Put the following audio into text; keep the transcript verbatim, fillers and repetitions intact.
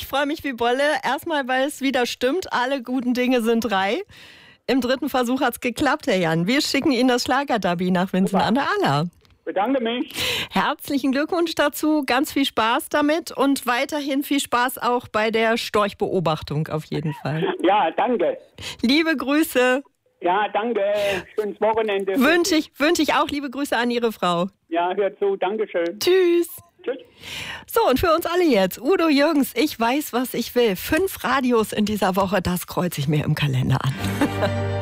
freue mich wie Bolle. Erstmal, weil es wieder stimmt, alle guten Dinge sind drei. Im dritten Versuch hat es geklappt, Herr Jan. Wir schicken Ihnen das Schlagerderby nach Vincent an der Aller. Bedanke mich. Herzlichen Glückwunsch dazu, ganz viel Spaß damit und weiterhin viel Spaß auch bei der Storchbeobachtung auf jeden Fall. Ja, danke. Liebe Grüße. Ja, danke. Schönes Wochenende. Wünsche ich, wünsch ich auch liebe Grüße an Ihre Frau. Ja, hört zu. Dankeschön. Tschüss. Tschüss. So, und für uns alle jetzt, Udo Jürgens, ich weiß, was ich will. Fünf Radios in dieser Woche, das kreuze ich mir im Kalender an.